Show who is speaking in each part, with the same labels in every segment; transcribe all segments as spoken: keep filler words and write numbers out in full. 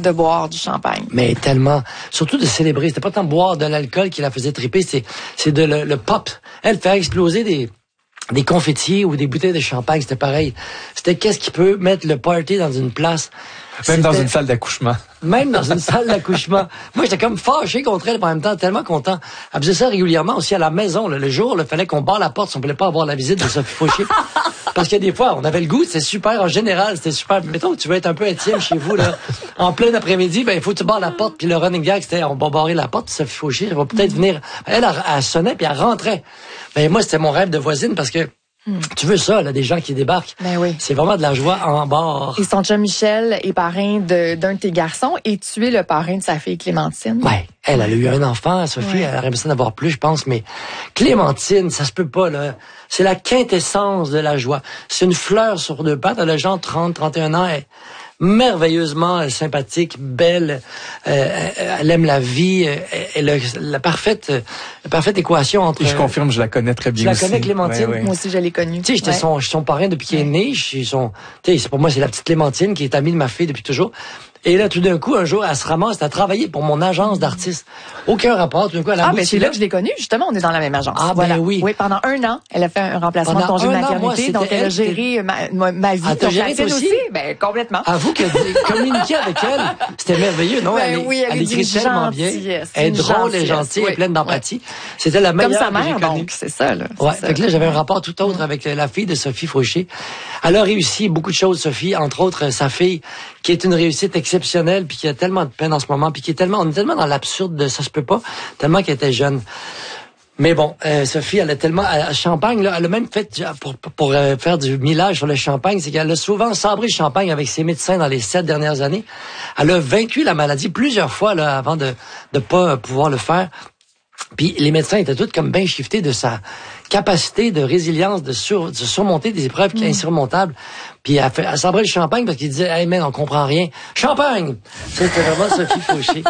Speaker 1: de boire du champagne.
Speaker 2: Mais tellement, surtout de célébrer. C'était pas tant boire de l'alcool qui la faisait triper, c'est, c'est de le, le pop. Elle faire exploser des, des confettis ou des bouteilles de champagne, c'était pareil. C'était qu'est-ce qui peut mettre le party dans une place.
Speaker 3: Même
Speaker 2: C'était...
Speaker 3: dans une salle d'accouchement.
Speaker 2: Même dans une salle d'accouchement. Moi, j'étais comme fâché contre elle, mais en même temps, tellement content. Elle faisait ça régulièrement aussi à la maison. Là. Le jour, il fallait qu'on barre la porte si on voulait pas avoir la visite de Sophie Fauché. Parce que des fois, on avait le goût, c'était super. En général, c'était super. Mettons que tu veux être un peu intime chez vous, là. En plein après-midi, ben, il faut que tu barres la porte. Puis le running gag, c'était, on va barrer la porte. Sophie Fauché, elle va peut-être venir. Elle, elle, elle sonnait, puis elle rentrait. Ben, moi, c'était mon rêve de voisine parce que Hmm. tu veux ça, là, des gens qui débarquent.
Speaker 1: Ben oui.
Speaker 2: C'est vraiment de la joie en bord.
Speaker 1: Et son chum Michel est parrain de, d'un de tes garçons et tu es le parrain de sa fille Clémentine.
Speaker 2: Ouais. Elle, elle a eu un enfant, Sophie, ouais. Elle aurait besoin d'avoir plus, je pense, mais Clémentine, ça se peut pas, là. C'est la quintessence de la joie. C'est une fleur sur deux pattes. Elle a genre trente, trente et un ans. Elle, merveilleusement sympathique, belle, euh, elle aime la vie, elle a la parfaite, la parfaite équation entre...
Speaker 3: Et je confirme, je la connais très bien
Speaker 2: je
Speaker 3: aussi.
Speaker 2: Je la connais, Clémentine.
Speaker 3: Ouais, ouais.
Speaker 1: Moi aussi, je l'ai connue.
Speaker 2: Tu sais, j'étais ouais. son, son parrain depuis qu'il ouais. est né. Je suis son, tu sais, pour moi, c'est la petite Clémentine qui est amie de ma fille depuis toujours. Et là, tout d'un coup, un jour, elle se ramasse à travailler pour mon agence d'artistes. Aucun rapport, tout d'un coup, elle a
Speaker 1: Ah, ben c'est là que je l'ai connue. Justement, on est dans la même agence.
Speaker 2: Ah,
Speaker 1: voilà.
Speaker 2: ben oui.
Speaker 1: Oui, pendant un an, elle a fait un remplacement
Speaker 2: pendant
Speaker 1: de congé de
Speaker 2: An,
Speaker 1: maternité.
Speaker 2: moi,
Speaker 1: donc, elle a géré ma, ma, ma vie.
Speaker 2: Elle t'a géré
Speaker 1: aussi?
Speaker 2: aussi?
Speaker 1: Ben, complètement.
Speaker 2: Avoue que communiquer avec elle, c'était merveilleux, non?
Speaker 1: Ben,
Speaker 2: elle,
Speaker 1: oui, elle,
Speaker 2: elle écrit tellement bien. Elle est drôle et gentille, oui. pleine d'empathie. Oui. C'était la meilleure.
Speaker 1: Comme sa mère, donc, c'est ça, là.
Speaker 2: Ouais. Fait que là, j'avais un rapport tout autre mmh. avec la fille de Sophie Fauché. Elle a réussi beaucoup de choses, Sophie, entre autres, sa fille, qui est une réussite exceptionnelle, puis qui a tellement de peine en ce moment, puis qui est tellement, on est tellement dans l'absurde de ça se peut pas, tellement qu'elle était jeune. Mais bon, euh, Sophie, elle a tellement, à Champagne, là, elle a même fait, pour, pour euh, faire du millage sur le champagne, c'est qu'elle a souvent sabré le champagne avec ses médecins dans les sept dernières années. Elle a vaincu la maladie plusieurs fois, là, avant de, de pas pouvoir le faire. Puis les médecins étaient tous comme bien shiftés de sa capacité de résilience, de, sur, de surmonter des épreuves mmh. insurmontables. Puis elle, fait, elle sabrait le champagne parce qu'il disait « Hey man, on comprend rien. Champagne! » C'était vraiment Sophie Fauché.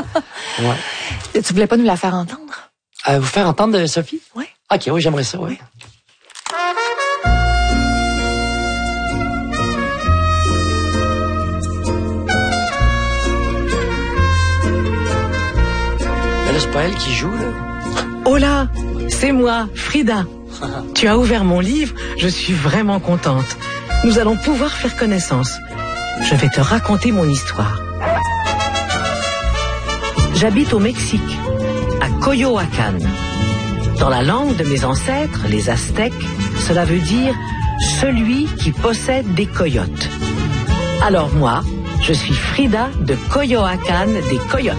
Speaker 2: Ouais.
Speaker 1: Tu voulais pas nous la faire entendre?
Speaker 2: Euh, vous faire entendre de Sophie?
Speaker 1: Oui.
Speaker 2: OK, oui, j'aimerais ça, oui. Mais là, c'est pas elle qui joue, là.
Speaker 4: Hola, c'est moi, Frida. Tu as ouvert mon livre, je suis vraiment contente. Nous allons pouvoir faire connaissance. Je vais te raconter mon histoire. J'habite au Mexique, à Coyoacán. Dans la langue de mes ancêtres, les Aztèques, cela veut dire « celui qui possède des coyotes ». Alors moi, je suis Frida de Coyoacán des Coyotes.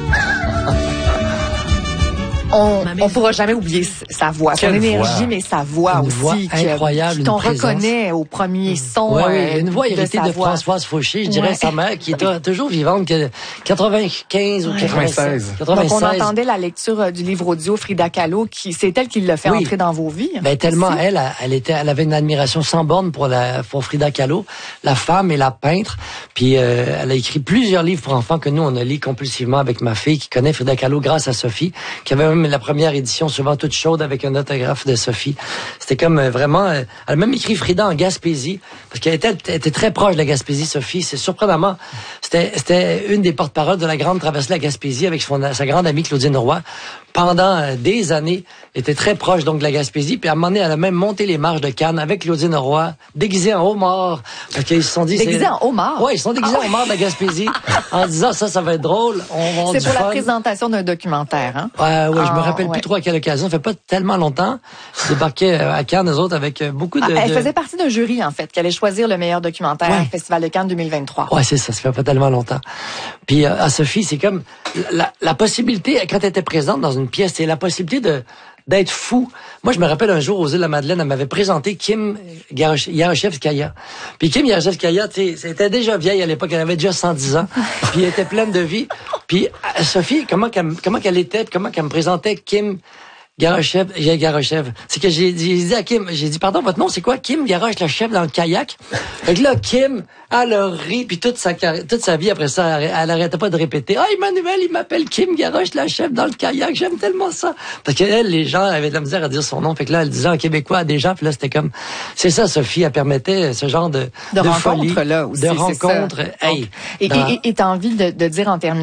Speaker 1: On ne pourra jamais oublier sa voix, son énergie,
Speaker 3: voix.
Speaker 1: mais sa voix
Speaker 2: une
Speaker 1: aussi.
Speaker 2: Voix incroyable,
Speaker 1: qu'on
Speaker 2: une présence.
Speaker 1: Reconnaît au premier son.
Speaker 2: Oui,
Speaker 1: euh,
Speaker 2: oui, une voix héritée de, de Françoise Fauché, je dirais, ouais. sa mère, qui est toujours vivante, que quatre-vingt-quinze ouais. ou quatre-vingt-seize.
Speaker 1: quatre-vingt-seize. Donc, on entendait la lecture du livre audio Frida Kahlo, qui, c'est elle qui l'a fait oui. entrer dans vos vies.
Speaker 2: Ben, tellement, aussi. elle, elle était, elle avait une admiration sans borne pour la, pour Frida Kahlo, la femme et la peintre. Puis, euh, elle a écrit plusieurs livres pour enfants que nous, on a lu compulsivement avec ma fille, qui connaît Frida Kahlo grâce à Sophie, qui avait même la première édition souvent toute chaude avec un autographe de Sophie. C'était comme euh, vraiment... Euh, elle a même écrit Frida en Gaspésie, parce qu'elle était, elle était très proche de la Gaspésie, Sophie. C'est surprenamment... C'était, c'était une des porte-paroles de la grande traversée de la Gaspésie avec son, sa grande amie Claudine Roy. Pendant euh, des années, elle était très proche donc de la Gaspésie. Puis à un moment donné, elle a même monté les marches de Cannes avec Claudine Roy, déguisée en homard. Parce qu'ils se sont dit...
Speaker 1: Déguisée en homard?
Speaker 2: Oui, ils se sont déguisés ah, en homard de la Gaspésie en disant ça, ça va être drôle. On va
Speaker 1: C'est pour
Speaker 2: fun.
Speaker 1: La présentation d'un documentaire, hein?
Speaker 2: Ouais, ouais, ah, je me rappelle
Speaker 1: ouais.
Speaker 2: plus trop à quelle occasion. Ça fait pas tellement longtemps. Je débarquais à Cannes, eux autres, avec beaucoup de...
Speaker 1: Ah, elle
Speaker 2: de...
Speaker 1: faisait partie d'un jury, en fait, qui allait choisir le meilleur documentaire
Speaker 2: ouais.
Speaker 1: Festival de Cannes deux mille vingt-trois.
Speaker 2: Ouais, c'est ça. Ça fait pas tellement longtemps. Puis euh, à Sophie, c'est comme la, la possibilité, quand elle était présente dans une pièce, c'est la possibilité de d'être fou. Moi, je me rappelle un jour aux îles de la Madeleine, elle m'avait présenté Kim Yaroshevskaya. Puis Kim Yaroshevskaya, tu sais, c'était déjà vieille à l'époque, elle avait déjà cent dix ans, puis elle était pleine de vie. Puis Sophie, comment qu'elle, comment qu'elle était, comment qu'elle me présentait Kim Garochev, j'ai Garochev. C'est que j'ai dit, j'ai dit à Kim, j'ai dit, pardon, votre nom, c'est quoi? Kim Garoche, le chef dans le kayak. Fait que là, Kim, elle a ri, puis toute sa, toute sa vie après ça, elle, elle arrêtait pas de répéter, ah, Emmanuel, il m'appelle Kim Garoche, la chef dans le kayak, j'aime tellement ça. Parce que elle, les gens avaient de la misère à dire son nom. Fait que là, elle disait en québécois à des gens, puis là, c'était comme, c'est ça, Sophie, elle permettait ce genre de,
Speaker 1: de,
Speaker 2: de
Speaker 1: rencontre,
Speaker 2: folie,
Speaker 1: là, aussi.
Speaker 2: De rencontre, hey.
Speaker 1: Et,
Speaker 2: dans...
Speaker 1: et, et t'as envie de, de dire en terminant,